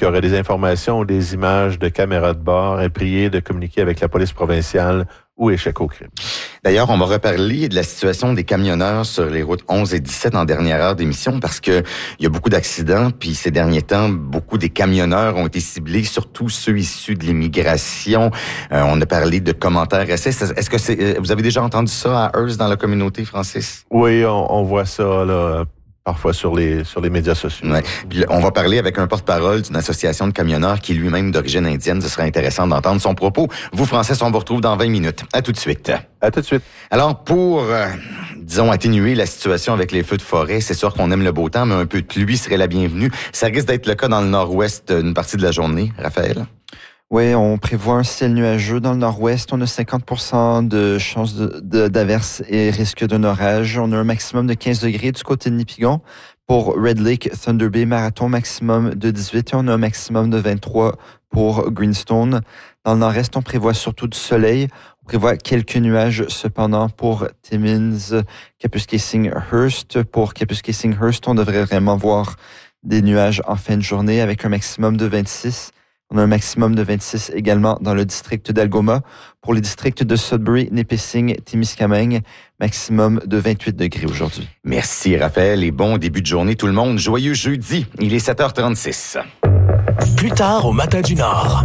qui aurait des informations ou des images de caméras de bord est prié de communiquer avec la police provinciale ou échec au crime. D'ailleurs, on va reparler de la situation des camionneurs sur les routes 11 et 17 en dernière heure d'émission parce que il y a beaucoup d'accidents, puis ces derniers temps, beaucoup des camionneurs ont été ciblés, surtout ceux issus de l'immigration. On a parlé de commentaires racistes. Est-ce que vous avez déjà entendu ça à Hearst dans la communauté, Francis? Oui, on voit ça là parfois sur les médias sociaux. Ouais. Puis on va parler avec un porte-parole d'une association de camionneurs qui est lui-même d'origine indienne. Ce serait intéressant d'entendre son propos. Vous, Francis, on vous retrouve dans 20 minutes. À tout de suite. À tout de suite. Alors, pour, disons, atténuer la situation avec les feux de forêt, c'est sûr qu'on aime le beau temps, mais un peu de pluie serait la bienvenue. Ça risque d'être le cas dans le nord-ouest une partie de la journée. Raphaël? Oui, on prévoit un ciel nuageux dans le nord-ouest. On a 50% de chances d'averse et risque d'un orage. On a un maximum de 15 degrés du côté de Nipigon. Pour Red Lake, Thunder Bay, Marathon, maximum de 18 et on a un maximum de 23 pour Greenstone. Dans le nord-est, on prévoit surtout du soleil. On prévoit quelques nuages cependant pour Timmins, Kapuskasing-Hearst. Pour Kapuskasing-Hearst, on devrait vraiment voir des nuages en fin de journée avec un maximum de 26. On a un maximum de 26 également dans le district d'Algoma. Pour les districts de Sudbury, Nipissing, Témiscamingue, maximum de 28 degrés aujourd'hui. Merci Raphaël et bon début de journée tout le monde. Joyeux jeudi, il est 7h36. Plus tard au Matin du Nord.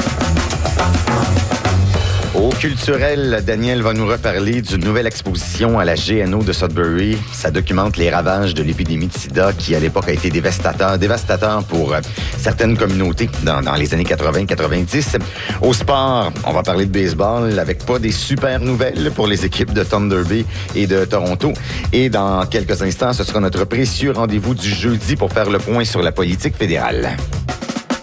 Au culturel, Daniel va nous reparler d'une nouvelle exposition à la GNO de Sudbury. Ça documente les ravages de l'épidémie de sida qui, à l'époque, a été dévastateur pour certaines communautés dans les années 80-90. Au sport, on va parler de baseball avec pas des super nouvelles pour les équipes de Thunder Bay et de Toronto. Et dans quelques instants, ce sera notre précieux rendez-vous du jeudi pour faire le point sur la politique fédérale.